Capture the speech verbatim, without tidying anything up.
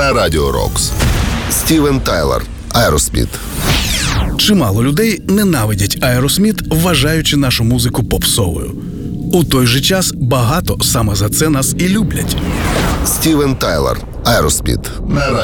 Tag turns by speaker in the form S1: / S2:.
S1: на Радіо Рокс. Стівен Тайлер, Aerosmith.
S2: Чимало людей ненавидять Aerosmith, вважаючи нашу музику попсовою. У той же час багато саме за це нас і люблять.
S1: Стівен Тайлер, Aerosmith на Радіо